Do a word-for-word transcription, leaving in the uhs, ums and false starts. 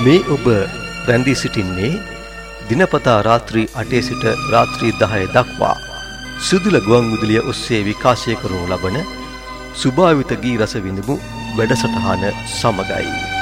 මේ ඔබ රැඳී සිටින්නේ දිනපතා රාත්‍රී අටේ සිට රාත්‍රී දහය දක්වා සුදුල ගුවන් විදුලිය ඔස්සේ විකාශය කරනු ලබන සුභාවිත ගී රස විඳමු වැඩසටහන සමගයි.